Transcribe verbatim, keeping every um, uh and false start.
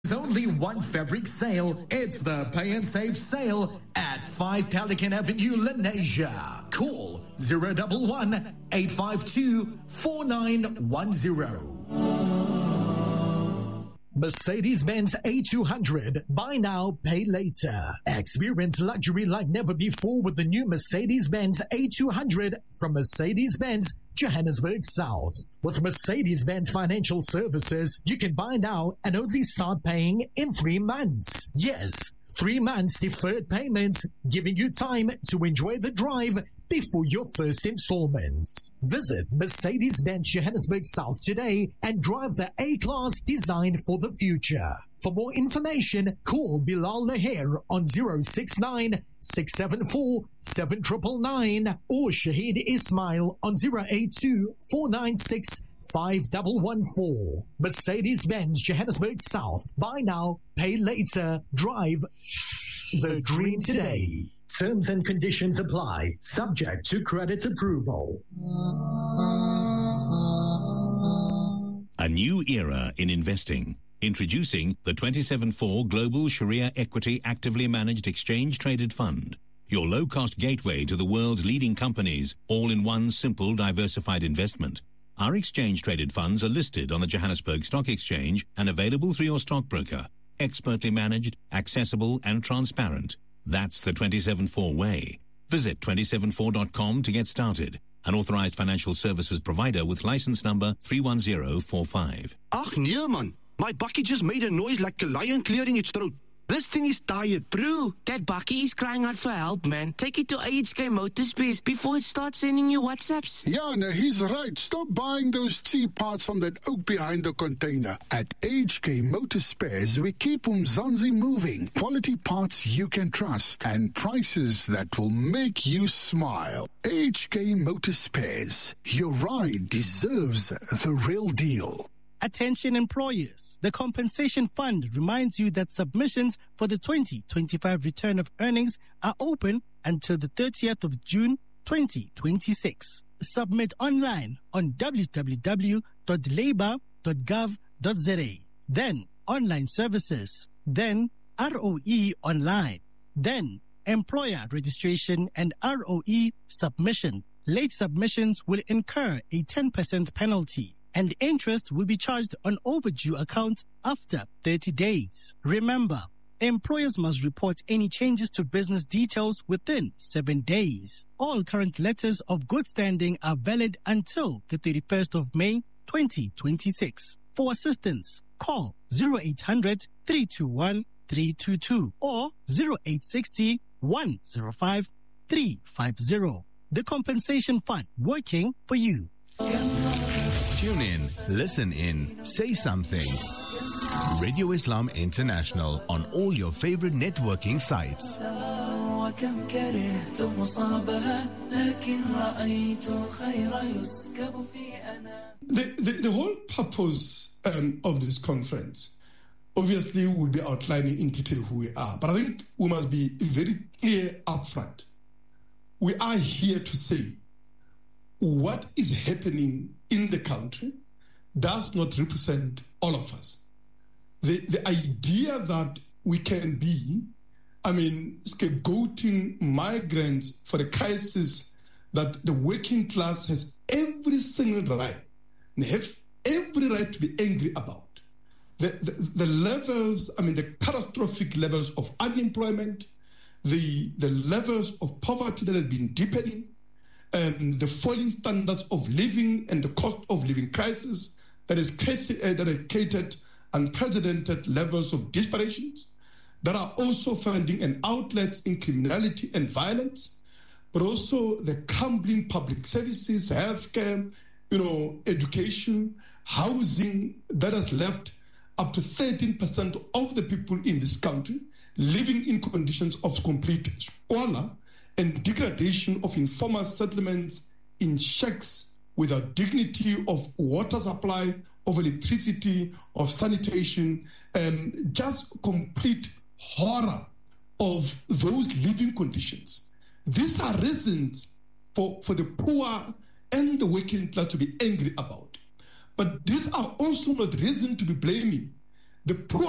There's only one fabric sale. It's the Pay and Save sale at five Pelican Avenue, Lenasia. Call zero one one, eight five two, four nine one zero. Mercedes-Benz A two hundred. Buy now, pay later. Experience luxury like never before with the new Mercedes-Benz A two hundred from Mercedes-Benz Johannesburg South. With Mercedes-Benz Financial Services, you can buy now and only start paying in three months. Yes, three months deferred payments, giving you time to enjoy the drive before your first installments. Visit Mercedes-Benz Johannesburg South today and drive the A-Class designed for the future. For more information, call Bilal Laher on zero six nine, six seven four, seven nine nine nine or Shahid Ismail on zero eight two, four nine six, five one one four. Mercedes-Benz Johannesburg South. Buy now, pay later, drive the dream today. Terms and conditions apply, subject to credit approval. A new era in investing. Introducing the twenty-seven four Global Sharia Equity Actively Managed Exchange Traded Fund. Your low-cost gateway to the world's leading companies, all in one simple diversified investment. Our exchange-traded funds are listed on the Johannesburg Stock Exchange and available through your stockbroker. Expertly managed, accessible and transparent. That's the twenty-seven four way. Visit twenty-seven four dot com to get started. An authorized financial services provider with license number three one zero four five. Ach nee man, my bucket just made a noise like a lion clearing its throat. This thing is tired. Bro, that bucky is crying out for help, man. Take it to A H K Motorspace before it starts sending you WhatsApps. Yeah, no, he's right. Stop buying those cheap parts from that oak behind the container. At A H K Motorspares, we keep Umzansi moving. Quality parts you can trust and prices that will make you smile. A H K Motorspares. Your ride deserves the real deal. Attention employers. The Compensation Fund reminds you that submissions for the twenty twenty-five return of earnings are open until the thirtieth of June twenty twenty-six. Submit online on w w w dot labour dot gov dot z a. Then online services. Then R O E online. Then employer registration and R O E submission. Late submissions will incur a ten percent penalty, and interest will be charged on overdue accounts after thirty days. Remember, employers must report any changes to business details within seven days. All current letters of good standing are valid until the thirty-first of May, twenty twenty-six. For assistance, call zero eight hundred, three two one, three two two or zero eight six zero, one zero five, three five zero. The Compensation Fund, working for you. Tune in, listen in, say something. Radio Islam International on all your favorite networking sites. The, the, the whole purpose um, of this conference, obviously we'll be outlining in detail who we are, but I think we must be very clear upfront. We are here to say what is happening in the country does not represent all of us. The, the idea that we can be, I mean, scapegoating migrants for the crisis that the working class has every single right and have every right to be angry about. The, the, the levels, I mean, the catastrophic levels of unemployment, the, the levels of poverty that have been deepening, Um, the falling standards of living and the cost of living crisis that is uh, that has created unprecedented levels of disparitions that are also finding an outlet in criminality and violence, but also the crumbling public services, healthcare, you know, education, housing that has left up to thirteen percent of the people in this country living in conditions of complete squalor and degradation of informal settlements in shacks without dignity of water supply, of electricity, of sanitation, and just complete horror of those living conditions. These are reasons for, for the poor and the working class to be angry about. But these are also not reasons to be blaming the poor